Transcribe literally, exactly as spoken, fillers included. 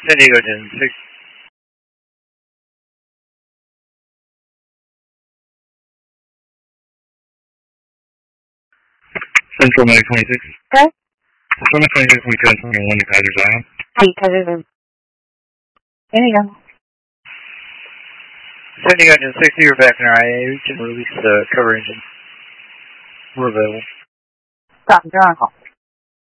San Diego Gen six. Central Mag twenty-six. Okay. Central Mag twenty-six, we got twenty-one to Kaiser Zion. Hi, Kaiser Zion. There you go. San Diego Gen six, you're back in our I A. We can release the cover engine. We're available. Stop, you're on call.